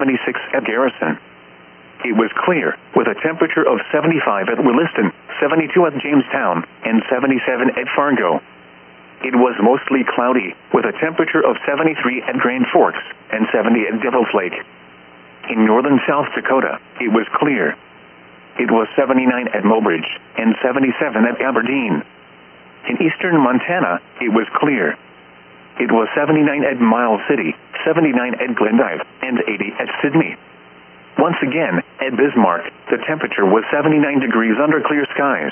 76 at Garrison. It was clear, with a temperature of 75 at Williston, 72 at Jamestown, and 77 at Fargo. It was mostly cloudy, with a temperature of 73 at Grand Forks, and 70 at Devil's Lake. In northern South Dakota, it was clear. It was 79 at Mobridge, and 77 at Aberdeen. In eastern Montana, it was clear. It was 79 at Miles City, 79 at Glendive, and 80 at Sydney. Once again, at Bismarck, the temperature was 79 degrees under clear skies.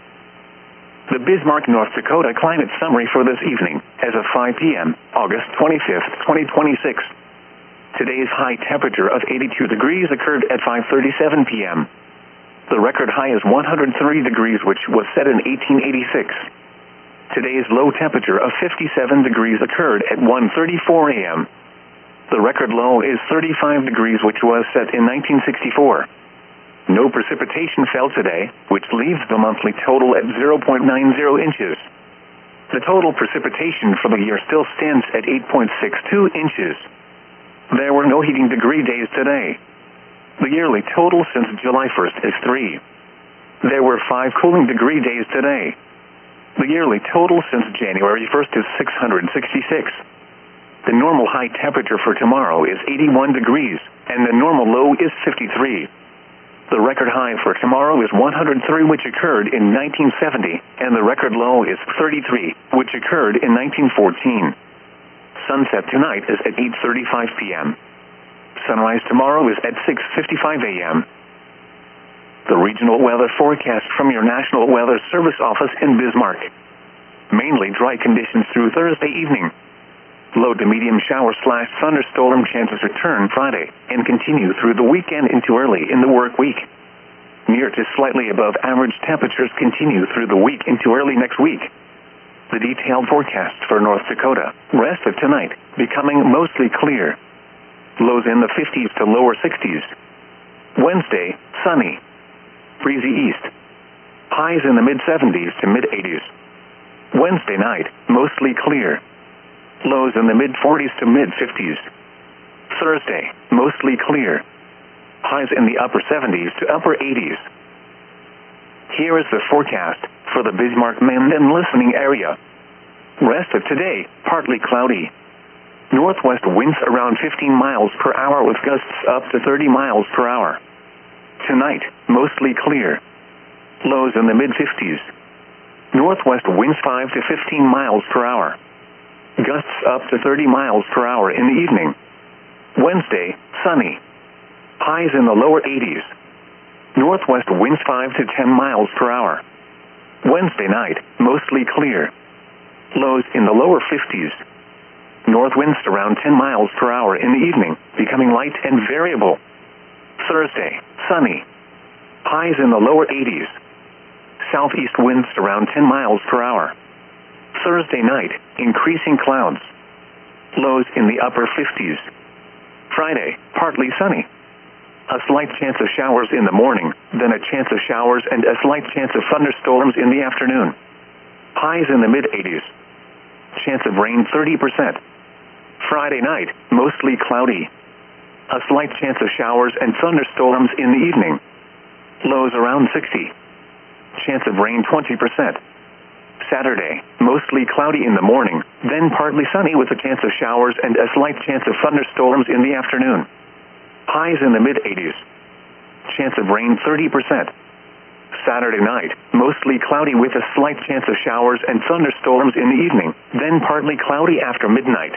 The Bismarck, North Dakota climate summary for this evening, as of 5 p.m., August 25, 2026. Today's high temperature of 82 degrees occurred at 5:37 p.m. The record high is 103 degrees, which was set in 1886. Today's low temperature of 57 degrees occurred at 1:34 a.m. The record low is 35 degrees, which was set in 1964. No precipitation fell today, which leaves the monthly total at 0.90 inches. The total precipitation for the year still stands at 8.62 inches. There were no heating degree days today. The yearly total since July 1st is 3. There were 5 cooling degree days today. The yearly total since January 1st is 666. The normal high temperature for tomorrow is 81 degrees, and the normal low is 53. The record high for tomorrow is 103, which occurred in 1970, and the record low is 33, which occurred in 1914. Sunset tonight is at 8:35 p.m. Sunrise tomorrow is at 6:55 a.m. The regional weather forecast from your National Weather Service office in Bismarck. Mainly dry conditions through Thursday evening. Low to medium shower/thunderstorm chances return Friday and continue through the weekend into early in the work week. Near to slightly above average temperatures continue through the week into early next week. The detailed forecast for North Dakota, rest of tonight, becoming mostly clear. Lows in the 50s to lower 60s. Wednesday, sunny. Breezy east. Highs in the mid-70s to mid-80s. Wednesday night, mostly clear. Lows in the mid-40s to mid-50s. Thursday, mostly clear. Highs in the upper 70s to upper 80s. Here is the forecast for the Bismarck-Mandan listening area. Rest of today, partly cloudy. Northwest winds around 15 miles per hour with gusts up to 30 miles per hour. Tonight, mostly clear. Lows in the mid-50s. Northwest winds 5 to 15 miles per hour. Gusts up to 30 miles per hour in the evening. Wednesday, sunny. Highs in the lower 80s. Northwest winds 5 to 10 miles per hour. Wednesday night, mostly clear. Lows in the lower 50s. North winds around 10 miles per hour in the evening, becoming light and variable. Thursday, sunny. Highs in the lower 80s. Southeast winds around 10 miles per hour. Thursday night, increasing clouds. Lows in the upper 50s. Friday, partly sunny. A slight chance of showers in the morning, then a chance of showers and a slight chance of thunderstorms in the afternoon. Highs in the mid-80s. Chance of rain 30%. Friday night, mostly cloudy. A slight chance of showers and thunderstorms in the evening. Lows around 60. Chance of rain 20%. Saturday, mostly cloudy in the morning, then partly sunny with a chance of showers and a slight chance of thunderstorms in the afternoon. Highs in the mid-80s. Chance of rain 30%. Saturday night, mostly cloudy with a slight chance of showers and thunderstorms in the evening, then partly cloudy after midnight.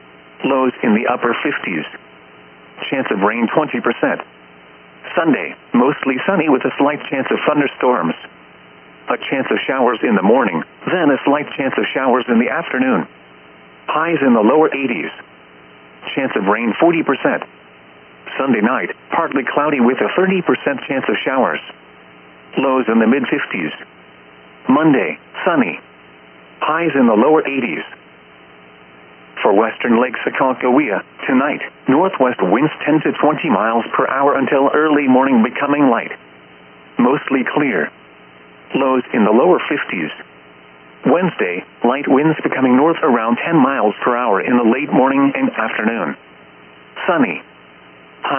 Lows in the upper 50s. Chance of rain 20%. Sunday, mostly sunny with a slight chance of thunderstorms. A chance of showers in the morning, then a slight chance of showers in the afternoon. Highs in the lower 80s. Chance of rain 40%. Sunday night, partly cloudy with a 30% chance of showers. Lows in the mid-50s. Monday, sunny. Highs in the lower 80s. For western Lake Aconcagua, tonight, northwest winds 10 to 20 miles per hour until early morning, becoming light. Mostly clear. Lows in the lower 50s. Wednesday, light winds becoming north around 10 miles per hour in the late morning and afternoon. Sunny.